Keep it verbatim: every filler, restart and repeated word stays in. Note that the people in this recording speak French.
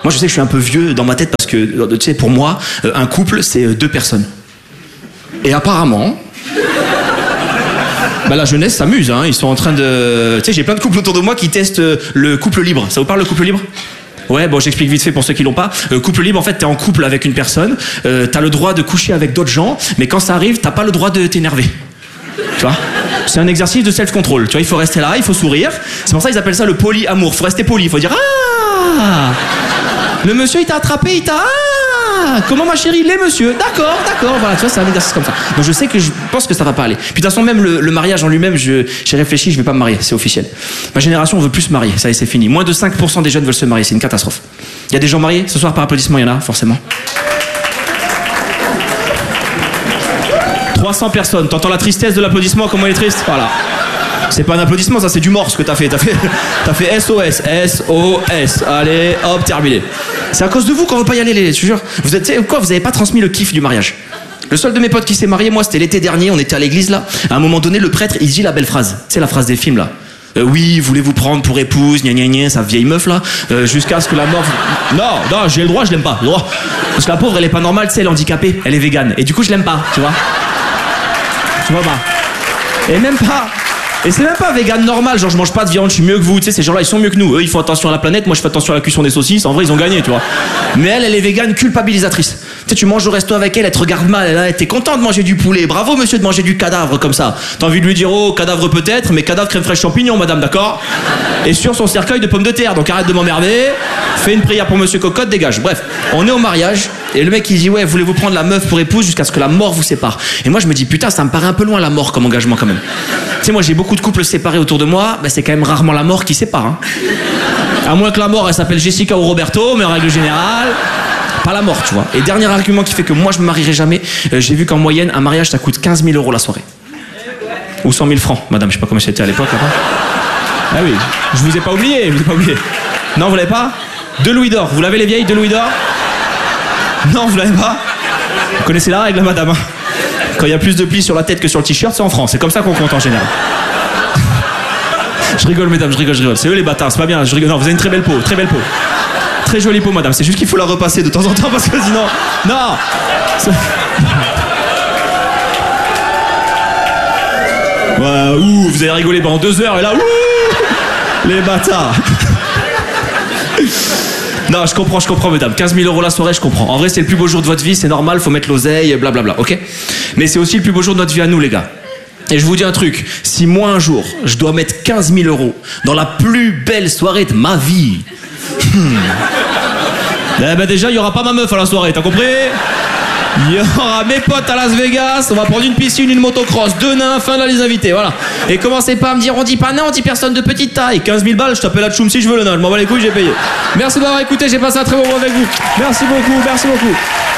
Moi, je sais que je suis un peu vieux dans ma tête parce que, tu sais, pour moi, un couple, c'est deux personnes. Et apparemment, bah, la jeunesse s'amuse, hein. Ils sont en train de... Tu sais, j'ai plein de couples autour de moi qui testent le couple libre. Ça vous parle, le couple libre ? Ouais, bon, j'explique vite fait pour ceux qui l'ont pas. Euh, couple libre, en fait, t'es en couple avec une personne, euh, t'as le droit de coucher avec d'autres gens, mais quand ça arrive, t'as pas le droit de t'énerver. Tu vois ? C'est un exercice de self-control. Tu vois, il faut rester là, il faut sourire. C'est pour ça qu'ils appellent ça le polyamour. Faut rester poli, il faut dire ah. Le monsieur, il t'a attrapé, il t'a ah. Comment ma chérie, les monsieur. D'accord, d'accord. Voilà, tu vois, c'est un exercice comme ça. Donc je sais que je pense que ça va pas aller. Puis de toute façon, même le, le mariage en lui-même, je, j'ai réfléchi, je vais pas me marier, c'est officiel. Ma génération, on veut plus se marier. Ça y est, c'est fini. Moins de cinq pour cent des jeunes veulent se marier. C'est une catastrophe. Il y a des gens mariés ce soir par applaudissement, il y en a forcément. trois cents personnes. T'entends la tristesse de l'applaudissement, comment il est triste ? Voilà. C'est pas un applaudissement, ça c'est du mort ce que t'as fait. T'as fait, t'as fait S O S, S O S. Allez, hop, terminé. C'est à cause de vous qu'on veut pas y aller, les, je te jure. Vous êtes, tu sais quoi, vous avez pas transmis le kiff du mariage. Le seul de mes potes qui s'est marié, moi, c'était l'été dernier, on était à l'église là. À un moment donné, le prêtre, il dit la belle phrase. Tu sais, la phrase des films là. Euh, oui, voulez-vous prendre pour épouse, gna gna gna, sa vieille meuf là, euh, jusqu'à ce que la mort... Non, non, j'ai le droit, je l'aime pas, le droit. Parce que la pauvre, elle est pas normale, tu sais, elle est handicapée, elle est végane. Et du coup, je l'aime pas, tu vois. Tu vois pas. Et même pas... Et c'est même pas vegan normal, genre je mange pas de viande, je suis mieux que vous, tu sais, ces gens-là ils sont mieux que nous. Eux ils font attention à la planète, moi je fais attention à la cuisson des saucisses, en vrai ils ont gagné, tu vois. Mais elle, elle est végane culpabilisatrice. Tu sais, tu manges au resto avec elle, elle te regarde mal, elle, elle t'es content de manger du poulet, bravo monsieur de manger du cadavre comme ça. T'as envie de lui dire oh cadavre peut-être, mais cadavre crème fraîche champignon madame, d'accord ? Et sur son cercueil de pommes de terre, donc arrête de m'emmerder, fais une prière pour monsieur Cocotte, dégage. Bref, on est au mariage, et le mec il dit ouais voulez-vous prendre la meuf pour épouse jusqu'à ce que la mort vous sépare. Et moi je me dis putain ça me paraît un peu loin la mort comme engagement quand même. Tu sais moi j'ai beaucoup de couples séparés autour de moi, bah, c'est quand même rarement la mort qui sépare. Hein. À moins que la mort elle s'appelle Jessica ou Roberto, mais en règle générale, pas la mort, tu vois. Et dernier argument qui fait que moi je me marierai jamais, euh, j'ai vu qu'en moyenne un mariage ça coûte quinze mille euros la soirée. Ou cent mille francs, madame, je sais pas comment c'était à l'époque. Hein. Ah oui, je vous ai pas oublié, je vous ai pas oublié. Non, vous l'avez pas ? Deux louis d'or, vous l'avez les vieilles, deux louis d'or ? Non, vous l'avez pas ? Vous connaissez la règle, madame. Hein. Quand il y a plus de plis sur la tête que sur le t-shirt, c'est en France, c'est comme ça qu'on compte en général. Je rigole, mesdames, je rigole, je rigole. C'est eux les bâtards, c'est pas bien, je rigole. Non, vous avez une très belle peau, très belle peau. Très jolie peau, madame. C'est juste qu'il faut la repasser de temps en temps parce que sinon... Non c'est... Ouais, ouh, vous avez rigolé pendant deux heures et là, ouh, les bâtards. Non, je comprends, je comprends, mesdames. quinze mille euros la soirée, je comprends. En vrai, c'est le plus beau jour de votre vie, c'est normal, faut mettre l'oseille, blablabla, ok ? Mais c'est aussi le plus beau jour de notre vie à nous, les gars. Et je vous dis un truc, si moi un jour, je dois mettre quinze mille euros dans la plus belle soirée de ma vie, hmm. eh ben déjà, il n'y aura pas ma meuf à la soirée, t'as compris ? Il y aura mes potes à Las Vegas, on va prendre une piscine, une motocross, deux nains, fin de la liste d'invités, voilà. Et commencez pas à me dire, on dit pas nain, on dit personne de petite taille. quinze mille balles, je t'appelle la tchoum si je veux le nain, je m'en bats les couilles, j'ai payé. Merci d'avoir écouté, j'ai passé un très bon moment avec vous. Merci beaucoup, merci beaucoup.